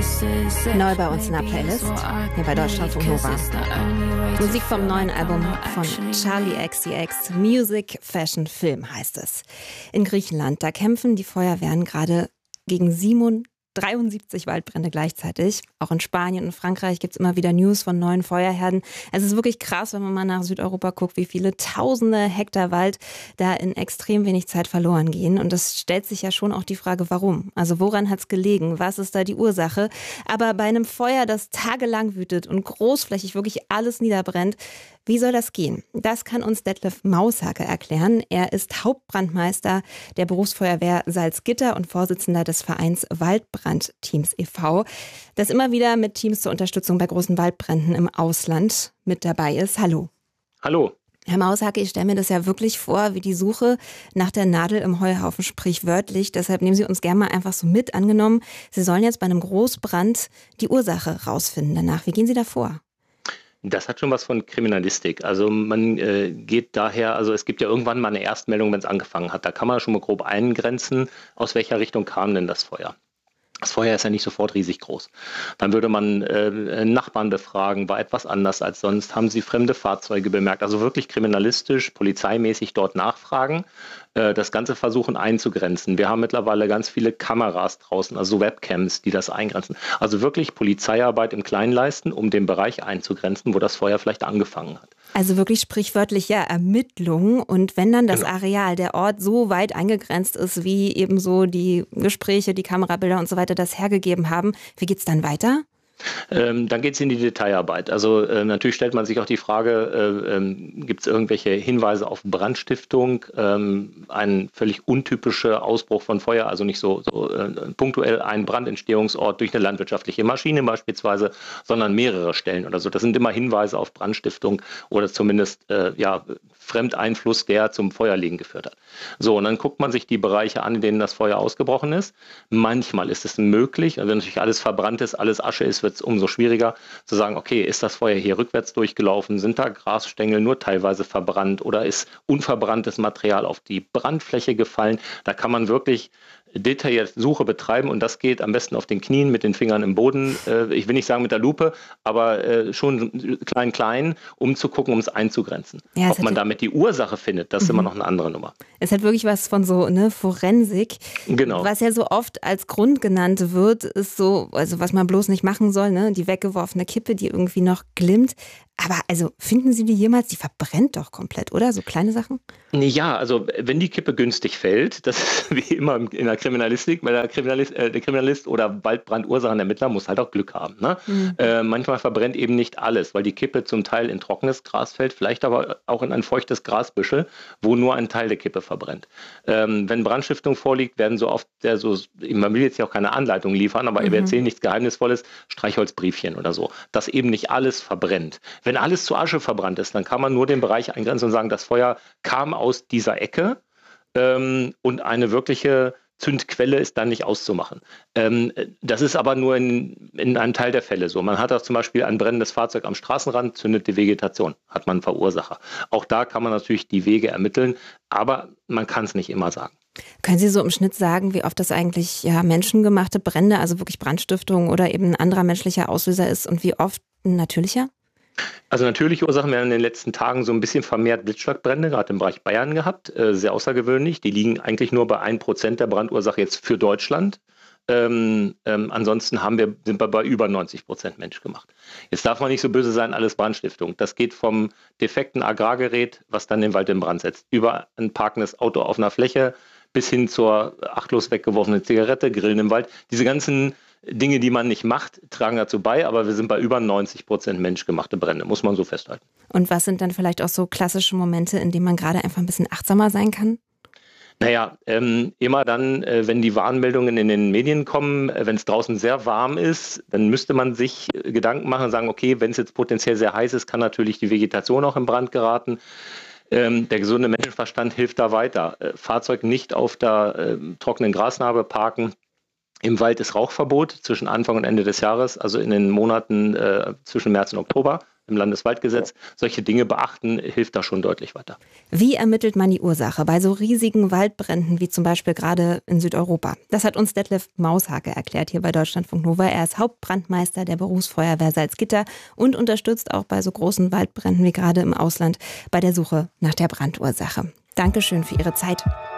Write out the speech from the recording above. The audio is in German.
Neu bei uns in der Playlist, hier bei Deutschlandfunk Nova. Musik vom neuen Album von Charli XCX, Music, Fashion, Film heißt es. In Griechenland, da kämpfen die Feuerwehren gerade gegen 73 Waldbrände gleichzeitig. Auch in Spanien und Frankreich gibt es immer wieder News von neuen Feuerherden. Es ist wirklich krass, wenn man mal nach Südeuropa guckt, wie viele tausende Hektar Wald da in extrem wenig Zeit verloren gehen. Und das stellt sich ja schon auch die Frage, warum? Also woran hat es gelegen? Was ist da die Ursache? Aber bei einem Feuer, das tagelang wütet und großflächig wirklich alles niederbrennt, wie soll das gehen? Das kann uns Detlef Maushake erklären. Er ist Hauptbrandmeister der Berufsfeuerwehr Salzgitter und Vorsitzender des Vereins Waldbrandteams e.V., das immer wieder mit Teams zur Unterstützung bei großen Waldbränden im Ausland mit dabei ist. Hallo. Hallo. Herr Maushake, ich stelle mir das ja wirklich vor, wie die Suche nach der Nadel im Heuhaufen, sprichwörtlich. Deshalb nehmen Sie uns gerne mal einfach so mit. Angenommen, Sie sollen jetzt bei einem Großbrand die Ursache rausfinden danach. Wie gehen Sie da vor? Das hat schon was von Kriminalistik. Also man geht daher, also es gibt ja irgendwann mal eine Erstmeldung, wenn es angefangen hat. Da kann man schon mal grob eingrenzen, aus welcher Richtung kam denn das Feuer. Das Feuer ist ja nicht sofort riesig groß. Dann würde man Nachbarn befragen, war etwas anders als sonst, haben sie fremde Fahrzeuge bemerkt. Also wirklich kriminalistisch, polizeimäßig dort nachfragen, das Ganze versuchen einzugrenzen. Wir haben mittlerweile ganz viele Kameras draußen, also Webcams, die das eingrenzen. Also wirklich Polizeiarbeit im Kleinen leisten, um den Bereich einzugrenzen, wo das Feuer vielleicht angefangen hat. Also wirklich sprichwörtlich ja Ermittlungen. Und wenn dann das Areal, der Ort so weit eingegrenzt ist, wie eben so die Gespräche, die Kamerabilder und so weiter das hergegeben haben, wie geht's dann weiter? Dann geht es in die Detailarbeit. Also natürlich stellt man sich auch die Frage, gibt es irgendwelche Hinweise auf Brandstiftung, ein völlig untypischer Ausbruch von Feuer, also nicht so punktuell ein Brandentstehungsort durch eine landwirtschaftliche Maschine beispielsweise, sondern mehrere Stellen oder so. Das sind immer Hinweise auf Brandstiftung oder zumindest Fremdeinfluss, der zum Feuerlegen geführt hat. So, und dann guckt man sich die Bereiche an, in denen das Feuer ausgebrochen ist. Manchmal ist es möglich, also wenn natürlich alles verbrannt ist, alles Asche ist, wird es umso schwieriger zu sagen, okay, ist das Feuer hier rückwärts durchgelaufen, sind da Grasstängel nur teilweise verbrannt oder ist unverbranntes Material auf die Brandfläche gefallen? Da kann man wirklich detailliert Suche betreiben und das geht am besten auf den Knien mit den Fingern im Boden. Ich will nicht sagen mit der Lupe, aber schon klein, um zu gucken, um es einzugrenzen. Ja, ob man damit die Ursache findet, das ist immer noch eine andere Nummer. Es hat wirklich was von so Forensik. Genau. Was ja so oft als Grund genannt wird, ist so, also was man bloß nicht machen soll, ne? Die weggeworfene Kippe, die irgendwie noch glimmt. Aber also finden Sie die jemals? Die verbrennt doch komplett, oder? So kleine Sachen? Ja, also wenn die Kippe günstig fällt, das ist wie immer in der Kriminalistik, weil der Kriminalist oder Waldbrandursachenermittler muss halt auch Glück haben. Ne? Manchmal verbrennt eben nicht alles, weil die Kippe zum Teil in trockenes Gras fällt, vielleicht aber auch in ein feuchtes Grasbüschel, wo nur ein Teil der Kippe verbrennt. Wenn Brandstiftung vorliegt, werden so oft, man will jetzt ja auch keine Anleitung liefern, aber wir erzählen nichts Geheimnisvolles, Streichholzbriefchen oder so, dass eben nicht alles verbrennt. Wenn alles zu Asche verbrannt ist, dann kann man nur den Bereich eingrenzen und sagen, das Feuer kam aus dieser Ecke und eine wirkliche Zündquelle ist dann nicht auszumachen. Das ist aber nur in einem Teil der Fälle so. Man hat auch zum Beispiel ein brennendes Fahrzeug am Straßenrand, zündet die Vegetation, hat man einen Verursacher. Auch da kann man natürlich die Wege ermitteln, aber man kann es nicht immer sagen. Können Sie so im Schnitt sagen, wie oft das eigentlich menschengemachte Brände, also wirklich Brandstiftung oder eben ein anderer menschlicher Auslöser ist und wie oft ein natürlicher? Also natürliche Ursachen, wir haben in den letzten Tagen so ein bisschen vermehrt Blitzschlagbrände, gerade im Bereich Bayern gehabt, sehr außergewöhnlich. Die liegen eigentlich nur bei 1% der Brandursache jetzt für Deutschland. Ansonsten sind wir bei über 90% menschgemacht. Jetzt darf man nicht so böse sein, alles Brandstiftung. Das geht vom defekten Agrargerät, was dann den Wald in Brand setzt, über ein parkendes Auto auf einer Fläche bis hin zur achtlos weggeworfenen Zigarette, Grillen im Wald. Diese ganzen Dinge, die man nicht macht, tragen dazu bei, aber wir sind bei über 90% menschgemachte Brände, muss man so festhalten. Und was sind dann vielleicht auch so klassische Momente, in denen man gerade einfach ein bisschen achtsamer sein kann? Naja, immer dann, wenn die Warnmeldungen in den Medien kommen, wenn es draußen sehr warm ist, dann müsste man sich Gedanken machen und sagen, okay, wenn es jetzt potenziell sehr heiß ist, kann natürlich die Vegetation auch in Brand geraten. Der gesunde Menschenverstand hilft da weiter. Fahrzeug nicht auf der trockenen Grasnarbe parken. Im Wald ist Rauchverbot zwischen Anfang und Ende des Jahres, also in den Monaten zwischen März und Oktober. im Landeswaldgesetz. Solche Dinge beachten, hilft da schon deutlich weiter. Wie ermittelt man die Ursache bei so riesigen Waldbränden wie zum Beispiel gerade in Südeuropa? Das hat uns Detlef Maushake erklärt hier bei Deutschlandfunk Nova. Er ist Hauptbrandmeister der Berufsfeuerwehr Salzgitter und unterstützt auch bei so großen Waldbränden wie gerade im Ausland bei der Suche nach der Brandursache. Dankeschön für Ihre Zeit.